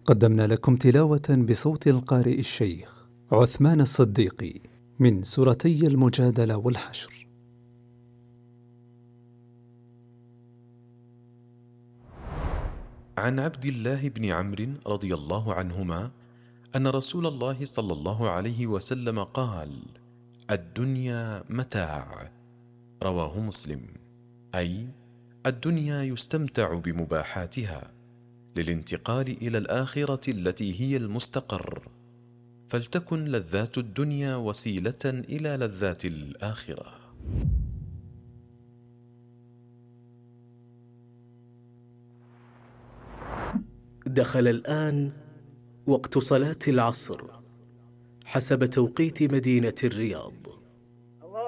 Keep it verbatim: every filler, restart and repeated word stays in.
قدمنا لكم تلاوة بصوت القارئ الشيخ عثمان الصديقي من سورتي المجادلة والحشر. عن عبد الله بن عمرو رضي الله عنهما أن رسول الله صلى الله عليه وسلم قال: الدنيا متاع. رواه مسلم. أي الدنيا يستمتع بمباحاتها للانتقال إلى الآخرة التي هي المستقر، فلتكن لذات الدنيا وسيلة إلى لذات الآخرة. دخل الآن وقت صلاة العصر حسب توقيت مدينة الرياض.